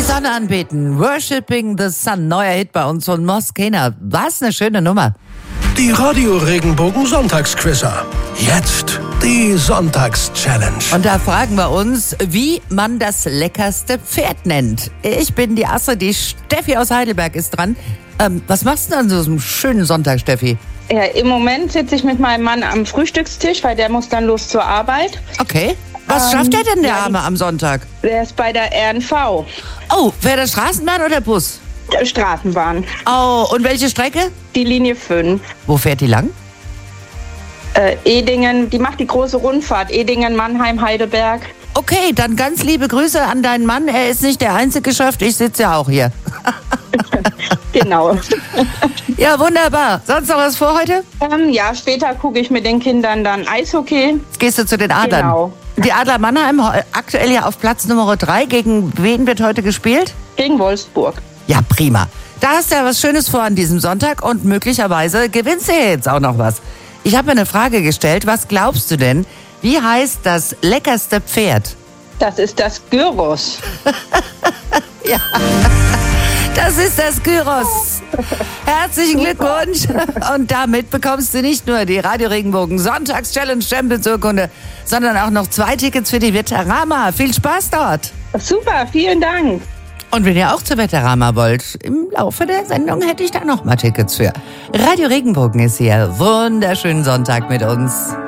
Sonne anbeten. Worshipping the Sun. Neuer Hit bei uns von Moskena. Was eine schöne Nummer. Die Radio Regenbogen Sonntagsquizzer. Jetzt die Sonntags-Challenge. Und da fragen wir uns, wie man das leckerste Pferd nennt. Ich bin die Asse, die Steffi aus Heidelberg ist dran. Was machst du denn an so einem schönen Sonntag, Steffi? Ja, im Moment sitze ich mit meinem Mann am Frühstückstisch, weil der muss dann los zur Arbeit. Okay. Was schafft der denn, der Arme, am Sonntag? Der ist bei der RNV. Oh, fährt der Straßenbahn oder Bus? Straßenbahn. Oh, und welche Strecke? Die Linie 5. Wo fährt die lang? Edingen, die macht die große Rundfahrt. Edingen, Mannheim, Heidelberg. Okay, dann ganz liebe Grüße an deinen Mann. Er ist nicht der einzige Chef, ich sitze ja auch hier. Genau. Ja, wunderbar. Sonst noch was vor heute? Ja, später gucke ich mit den Kindern dann Eishockey. Jetzt gehst du zu den Adlern. Genau. Die Adler Mannheim aktuell ja auf Platz Nummer 3. Gegen wen wird heute gespielt? Gegen Wolfsburg. Ja, prima. Da hast du ja was Schönes vor an diesem Sonntag und möglicherweise gewinnst du ja jetzt auch noch was. Ich habe mir eine Frage gestellt. Was glaubst du denn, wie heißt das leckerste Pferd? Das ist das Gyros. Ja, das ist das Gyros. Herzlichen Glückwunsch. Und damit bekommst du nicht nur die Radio Regenbogen Sonntags-Challenge Champions-Urkunde, sondern auch noch 2 Tickets für die Veterama. Viel Spaß dort. Super, vielen Dank. Und wenn ihr auch zur Veterama wollt, im Laufe der Sendung hätte ich da noch mal Tickets für. Radio Regenbogen ist hier. Wunderschönen Sonntag mit uns.